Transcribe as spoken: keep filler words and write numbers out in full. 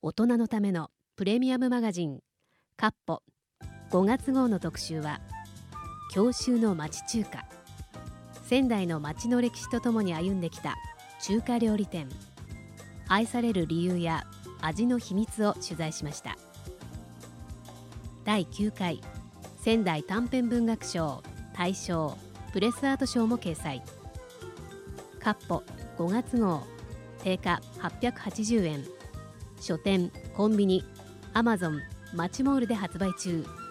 大人のためのプレミアムマガジンかっぽごがつ号の特集は、郷愁の町中華。仙台の町の歴史とともに歩んできた中華料理店、愛される理由や味の秘密を取材しました。だいきゅうかい仙台短編文学賞大賞プレスアート賞も掲載。かっぽごがつ号、定価はっぴゃくはちじゅうえん、書店、コンビニ、アマゾン、マチモールで発売中。